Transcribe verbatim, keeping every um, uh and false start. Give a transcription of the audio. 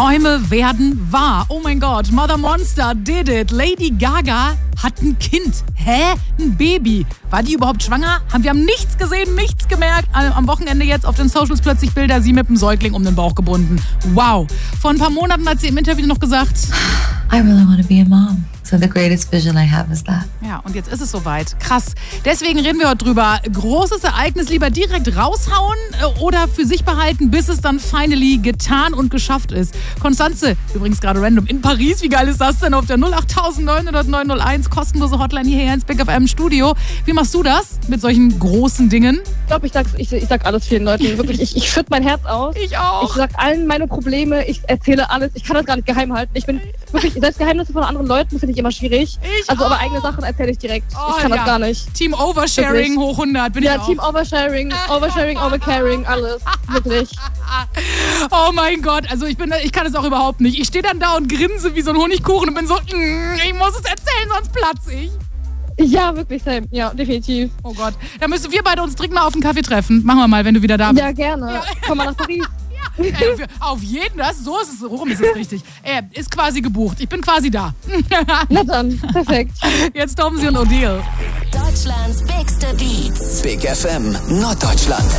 Träume werden wahr. Oh mein Gott, Mother Monster did it. Lady Gaga hat ein Kind. Hä? Ein Baby. War die überhaupt schwanger? Wir haben nichts gesehen, nichts gemerkt. Am Wochenende jetzt auf den Socials plötzlich Bilder, sie mit dem Säugling um den Bauch gebunden. Wow. Vor ein paar Monaten hat sie im Interview noch gesagt, I really want to be a mom. So the greatest vision I have is that. Ja, und jetzt ist es soweit. Krass. Deswegen reden wir heute drüber. Großes Ereignis lieber direkt raushauen oder für sich behalten, bis es dann finally getan und geschafft ist. Konstanze, übrigens gerade random, in Paris. Wie geil ist das denn? Auf der null acht neun null null neun null eins, kostenlose Hotline hierher ins Big F M Studio. Wie machst du das mit solchen großen Dingen? Ich glaube, ich, ich, ich sag alles vielen Leuten. Wirklich, ich, ich schütte mein Herz aus. Ich auch. Ich sag allen meine Probleme. Ich erzähle alles. Ich kann das gar nicht geheim halten. Ich bin wirklich, selbst Geheimnisse von anderen Leuten finde ich immer schwierig. Ich also, auch. aber eigene Sachen erzähle ich direkt. Oh, ich kann ja. das gar nicht. Team Oversharing wirklich. Hoch hundert bin ja, ich auch. Ja, Team Oversharing, Oversharing, Overcaring, alles. Wirklich. Oh mein Gott, also ich bin, ich kann es auch überhaupt nicht. Ich stehe dann da und grinse wie so ein Honigkuchen und bin so, mm, ich muss es erzählen, sonst platze ich. Ja, wirklich, Sam. Ja, definitiv. Oh Gott, da müssen wir beide uns dringend mal auf einen Kaffee treffen. Machen wir mal, wenn du wieder da bist. Ja, gerne. Ja. Komm mal nach Paris. Ja, ey, auf jeden, das, so ist es, rum ist es richtig. Er ist quasi gebucht. Ich bin quasi da. Na dann, perfekt. Jetzt Tomsi und Odile. Deutschlands bigste Beats. Big F M Norddeutschland.